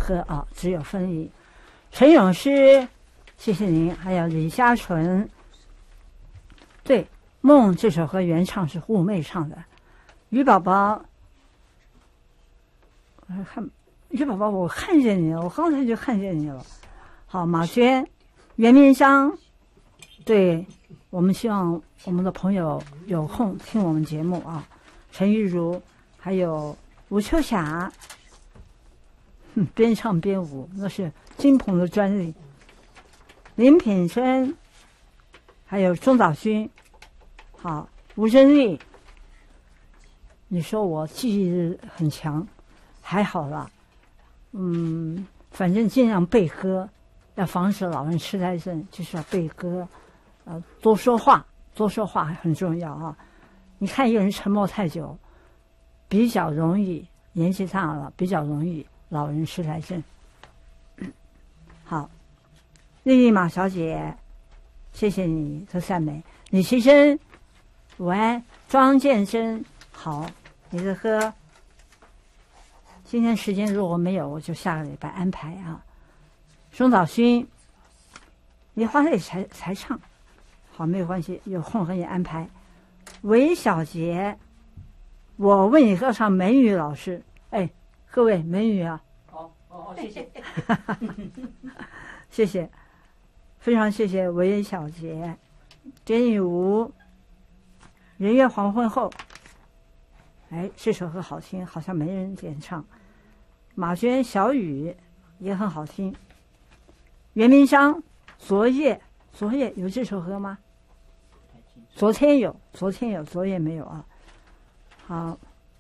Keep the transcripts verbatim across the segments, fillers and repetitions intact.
喝啊，只有分离。陈咏诗，谢谢您，还有李嘉纯。对，《梦》这首歌原唱是寤寐唱的。于宝宝，我看于宝宝，我看见你了，我刚才就看见你了。好，马娟，袁明章，对，我们希望我们的朋友有空听我们节目啊。陈玉茹，还有吴秋霞，哼，边唱边舞，那是金鹏的专利。林品生，还有钟岛勋，好，吴珍丽。你说我记忆力很强，还好啦，嗯，反正尽量背歌，要防止老人痴呆症，就是要背歌，呃，多说话，多说话很重要啊。你看一个人沉默太久，比较容易年纪大了，比较容易老人痴呆症。好，丽丽马小姐，谢谢你的赞美。李其珍，午安。庄建真，好，你的歌今天时间如果没有，我就下个礼拜安排啊。钟岛勋，梨花泪才才唱，好，没有关系，有空和你安排。韦小杰，我为你歌唱美女老师，哎，各位美女啊， 好，哦，谢谢， 谢谢，非常谢谢韦小杰。简以吾，人约黄昏后，哎，这首歌好听，好像没人点唱。马娟，小雨也很好听。袁明章，昨夜，昨夜有这首歌吗？昨天有，昨天有，昨夜没有啊。好，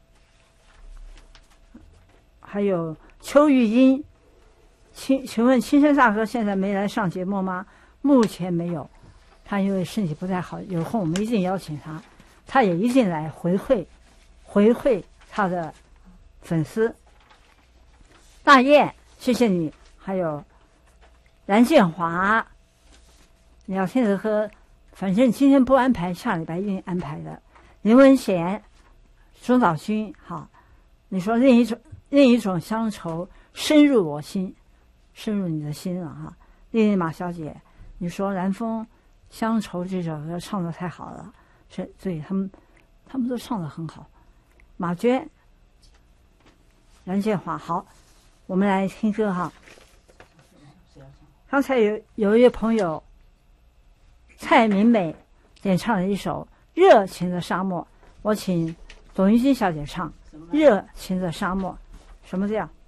还有邱玉英，请请问青山大哥现在没来上节目吗？目前没有，他因为身体不太好，有空我们一定邀请他，他也一定来回馈回馈他的粉丝。大雁，谢谢你，还有蓝建华，你要听的歌，反正今天不安排，下礼拜一定安排的。林文贤，钟岛勋，好，你说另一种另一种乡愁深入我心，深入你的心了哈。丽丽马小姐，你说南风乡愁这首歌唱得太好了，是对他们他们都唱得很好。马娟，蓝建华，好，我们来听歌哈。刚才有有一位朋友蔡明美演唱了一首《热情的沙漠》，我请董玉金小姐唱《热情的沙漠》，什么叫？